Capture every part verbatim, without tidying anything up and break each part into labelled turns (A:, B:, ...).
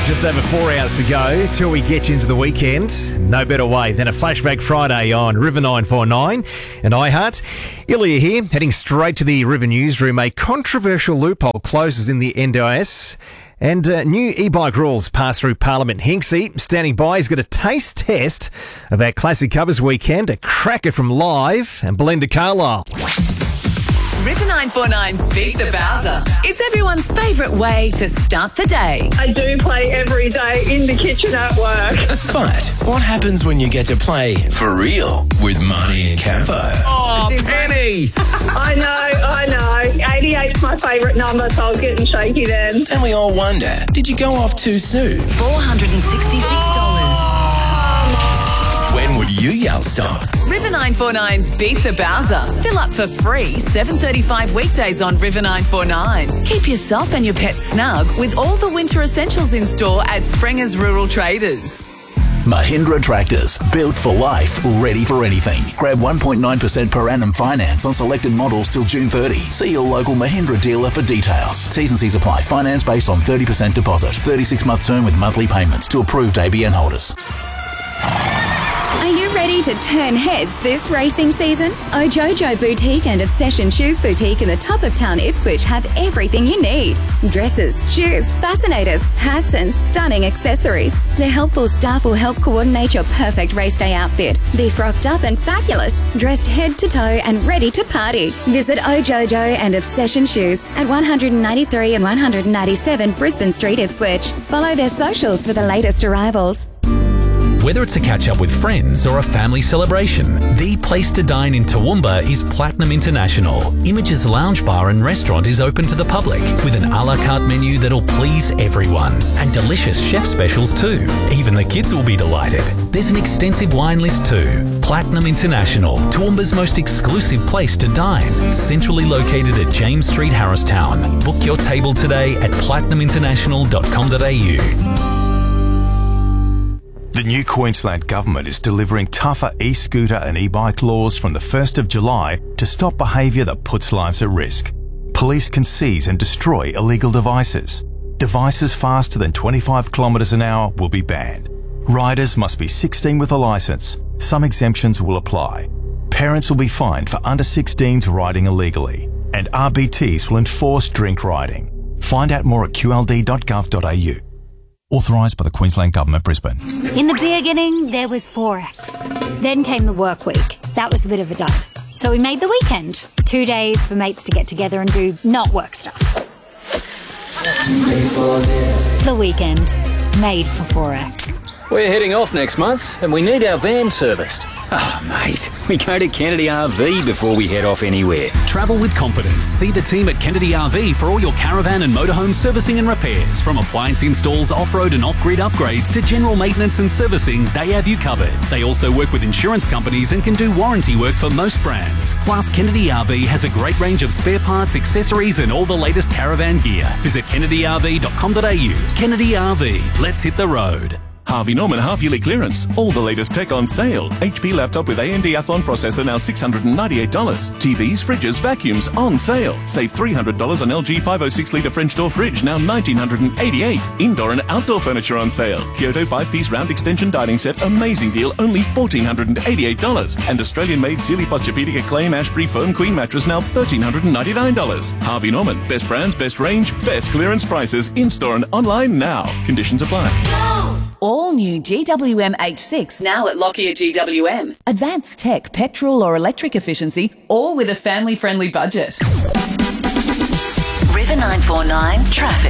A: Just over four hours to go till we get you into the weekend. No better way than a Flashback Friday on River nine four nine and iHeart. Ilya here, heading straight to the River newsroom. A controversial loophole closes in the N D I S and uh, new e-bike rules pass through Parliament. Hinksy, standing by, has got a taste test of our Classic Covers weekend. A cracker from Live and Belinda Carlisle.
B: River nine four nine's Beat the Bowser. It's everyone's favourite way to start the day.
C: I do play every day in the kitchen at work.
D: But what happens when you get to play for real with Marnie and Campo?
E: Oh, Penny!
C: I know, I know. eighty-eight's my favourite number, so I was getting shaky then.
D: And we all wonder, did you go off too soon?
B: four hundred sixty-six dollars.
D: When would you yell stop?
B: River nine four nine's Beat the Bowser. Fill up for free seven thirty-five weekdays on River nine four nine. Keep yourself and your pet snug with all the winter essentials in store at Sprenger's Rural Traders.
F: Mahindra Tractors, built for life, ready for anything. Grab one point nine percent per annum finance on selected models till June thirtieth. See your local Mahindra dealer for details. T's and C's apply. Finance based on thirty percent deposit. thirty-six month term with monthly payments to approved A B N holders.
G: Are you ready to turn heads this racing season? Ojojo Boutique and Obsession Shoes Boutique in the top of town Ipswich have everything you need. Dresses, shoes, fascinators, hats and stunning accessories. Their helpful staff will help coordinate your perfect race day outfit. Be frocked up and fabulous, dressed head to toe and ready to party. Visit Ojojo and Obsession Shoes at one ninety-three and one ninety-seven Brisbane Street, Ipswich. Follow their socials for the latest arrivals.
H: Whether it's a catch-up with friends or a family celebration, the place to dine in Toowoomba is Platinum International. Images Lounge Bar and Restaurant is open to the public with an a la carte menu that'll please everyone. And delicious chef specials too. Even the kids will be delighted. There's an extensive wine list too. Platinum International, Toowoomba's most exclusive place to dine. Centrally located at James Street, Harristown. Book your table today at platinum international dot com dot a u.
I: The new Queensland Government is delivering tougher e-scooter and e-bike laws from the first of July to stop behaviour that puts lives at risk. Police can seize and destroy illegal devices. Devices faster than twenty-five kilometres an hour will be banned. Riders must be sixteen with a licence. Some exemptions will apply. Parents will be fined for under sixteens riding illegally. And R B Ts will enforce drink riding. Find out more at q l d dot gov dot a u. Authorised by the Queensland Government, Brisbane.
J: In the beginning, there was Forex. Then came the work week. That was a bit of a dud. So we made the weekend. Two days for mates to get together and do not work stuff. The weekend. Made for Forex.
K: We're heading off next month and we need our van serviced. Ah, oh, mate, we go to Kennedy R V before we head off anywhere.
H: Travel with confidence. See the team at Kennedy R V for all your caravan and motorhome servicing and repairs. From appliance installs, off-road and off-grid upgrades to general maintenance and servicing, they have you covered. They also work with insurance companies and can do warranty work for most brands. Plus, Kennedy R V has a great range of spare parts, accessories and all the latest caravan gear. Visit kennedy r v dot com dot a u. Kennedy R V. Let's hit the road.
L: Harvey Norman half-yearly clearance. All the latest tech on sale. H P laptop with A M D Athlon processor now six hundred ninety-eight dollars. T Vs, fridges, vacuums on sale. Save three hundred dollars on L G five oh six litre French door fridge now one thousand nine hundred eighty-eight dollars. Indoor and outdoor furniture on sale. Kyoto five-piece round extension dining set, amazing deal, only one thousand four hundred eighty-eight dollars. And Australian-made Sealy Posturepedic Acclaim Ashbury Foam Queen mattress now one thousand three hundred ninety-nine dollars. Harvey Norman. Best brands, best range, best clearance prices. In-store and online now. Conditions apply.
B: All new G W M H six now at Lockyer G W M. Advanced tech, petrol or electric efficiency, all with a family-friendly budget. River nine four nine Traffic.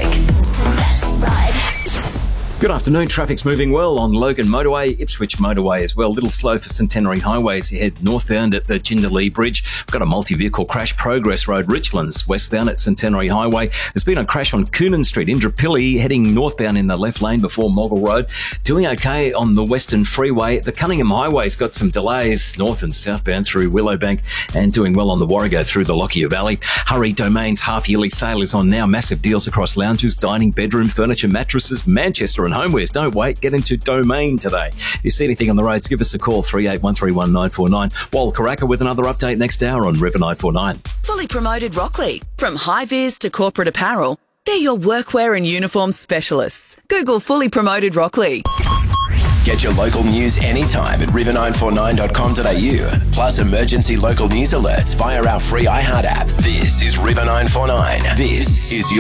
M: Good afternoon. Traffic's moving well on Logan Motorway, Ipswich Motorway as well. A little slow for Centenary Highway as you head northbound at the Jindalee Bridge. We've got a multi-vehicle crash, Progress Road, Richlands, westbound at Centenary Highway. There's been a crash on Coonan Street, Indooroopilly, heading northbound in the left lane before Moggle Road. Doing okay on the Western Freeway. The Cunningham Highway's got some delays north and southbound through Willowbank and doing well on the Warrego through the Lockyer Valley. Hurry Domains half-yearly sale is on now. Massive deals across lounges, dining, bedroom, furniture, mattresses, Manchester and homewares. Don't wait, get into Domain today. If you see anything on the roads, give us a call, three eight one three one nine four nine. Wal Karaka with another update next hour on River nine four nine.
B: Fully promoted Rockley. From high-vis to corporate apparel, They're your workwear and uniform specialists. Google fully promoted Rockley.
D: Get your local news anytime at river nine four nine dot com dot a u. Plus emergency local news alerts via our free iHeart app. This is River nine four nine. This is your